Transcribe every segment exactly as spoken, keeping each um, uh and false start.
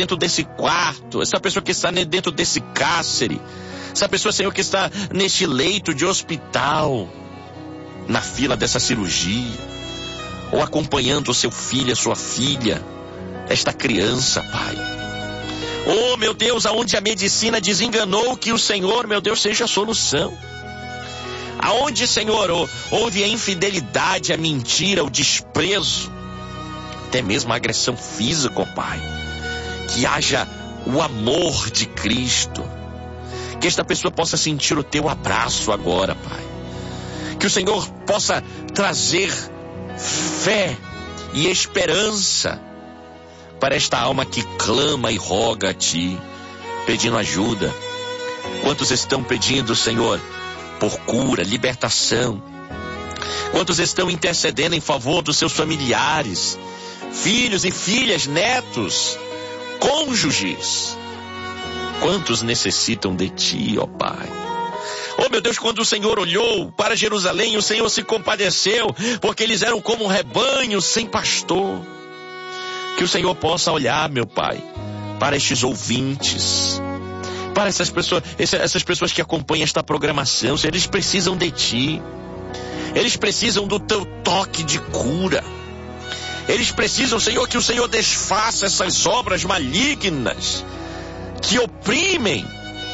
dentro desse quarto, essa pessoa que está dentro desse cárcere, essa pessoa, Senhor, que está neste leito de hospital, na fila dessa cirurgia, ou acompanhando o seu filho, a sua filha, esta criança, Pai. Oh, meu Deus, aonde a medicina desenganou, que o Senhor, meu Deus, seja a solução. Aonde, Senhor, houve a infidelidade, a mentira, o desprezo, até mesmo a agressão física, oh Pai, que haja o amor de Cristo, que esta pessoa possa sentir o teu abraço agora, Pai, que o Senhor possa trazer fé e esperança para esta alma que clama e roga a Ti, pedindo ajuda. Quantos estão pedindo, Senhor, por cura, libertação? Quantos estão intercedendo em favor dos seus familiares, filhos e filhas, netos, cônjuges? Quantos necessitam de Ti, ó Pai? Oh, meu Deus, quando o Senhor olhou para Jerusalém, o Senhor se compadeceu, porque eles eram como um rebanho sem pastor. Que o Senhor possa olhar, meu Pai, para estes ouvintes, para essas pessoas, essas pessoas que acompanham esta programação. Senhor, eles precisam de Ti, eles precisam do Teu toque de cura, eles precisam, Senhor, que o Senhor desfaça essas obras malignas que oprimem.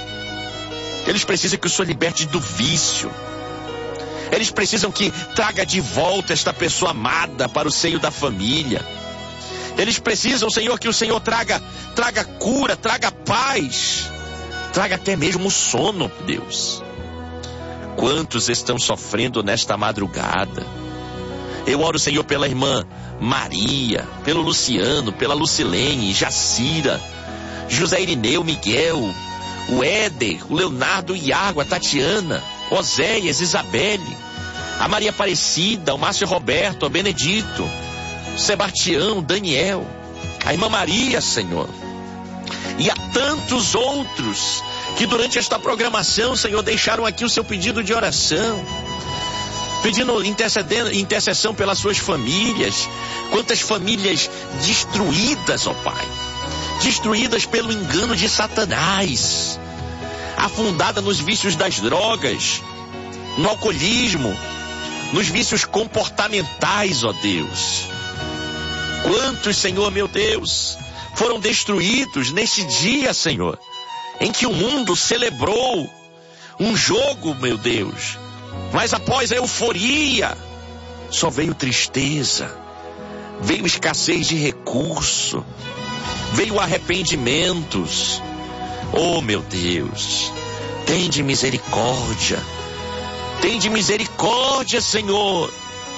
Eles precisam que o Senhor liberte do vício. Eles precisam que traga de volta esta pessoa amada para o seio da família. Eles precisam, Senhor, que o Senhor traga, traga cura, traga paz, traga até mesmo sono, Deus. Quantos estão sofrendo nesta madrugada? Eu oro, Senhor, pela irmã Maria, pelo Luciano, pela Lucilene, Jacira, José Irineu, Miguel, o Éder, o Leonardo, o Iago, a Tatiana, Oséias, Isabelle, a Maria Aparecida, o Márcio Roberto, o Benedito, o Sebastião, o Daniel, a irmã Maria, Senhor, e a tantos outros que durante esta programação, Senhor, deixaram aqui o seu pedido de oração, pedindo intercessão pelas suas famílias. Quantas famílias destruídas, ó Pai, destruídas pelo engano de Satanás, afundada nos vícios das drogas, no alcoolismo, nos vícios comportamentais, ó Deus. Quantos, Senhor, meu Deus, foram destruídos neste dia, Senhor, em que o mundo celebrou um jogo, meu Deus, mas após a euforia só veio tristeza, veio escassez de recurso, veio arrependimentos. Oh, meu Deus, tem de misericórdia, tem de misericórdia, Senhor.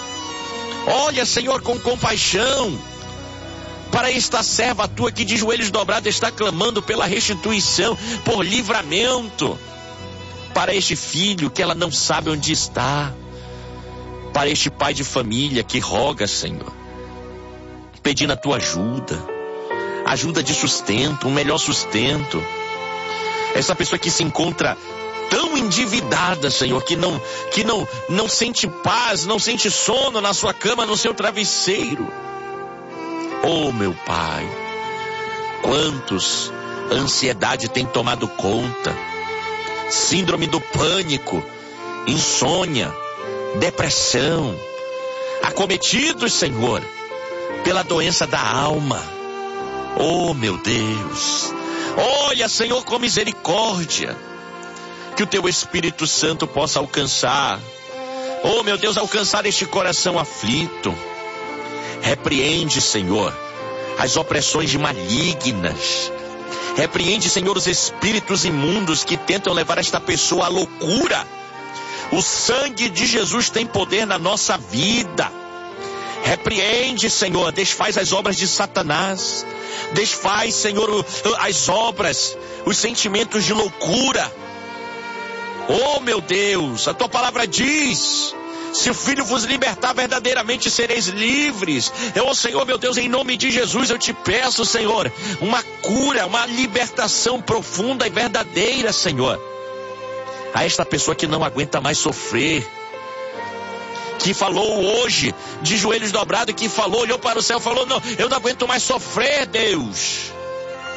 Olha, Senhor, com compaixão para esta serva tua que de joelhos dobrados está clamando pela restituição, por livramento, para este filho que ela não sabe onde está, para este pai de família que roga, Senhor, pedindo a tua ajuda, ajuda de sustento, um melhor sustento. Essa pessoa que se encontra tão endividada, Senhor, que não, que não, não sente paz, não sente sono na sua cama, no seu travesseiro. Oh, meu Pai, quantos a ansiedade tem tomado conta, síndrome do pânico, insônia, depressão, acometidos, Senhor, pela doença da alma. Oh, meu Deus, olha, Senhor, com misericórdia, que o Teu Espírito Santo possa alcançar, oh, meu Deus, alcançar este coração aflito. Repreende, Senhor, as opressões malignas. Repreende, Senhor, os espíritos imundos que tentam levar esta pessoa à loucura. O sangue de Jesus tem poder na nossa vida. Repreende, Senhor, desfaz as obras de Satanás. Desfaz, Senhor, as obras, os sentimentos de loucura. Oh, meu Deus, a Tua palavra diz: se o Filho vos libertar, verdadeiramente sereis livres. Eu, Senhor, meu Deus, em nome de Jesus, eu te peço, Senhor, uma cura, uma libertação profunda e verdadeira, Senhor, a esta pessoa que não aguenta mais sofrer, que falou hoje, de joelhos dobrados, que falou, olhou para o céu e falou: não, eu não aguento mais sofrer, Deus.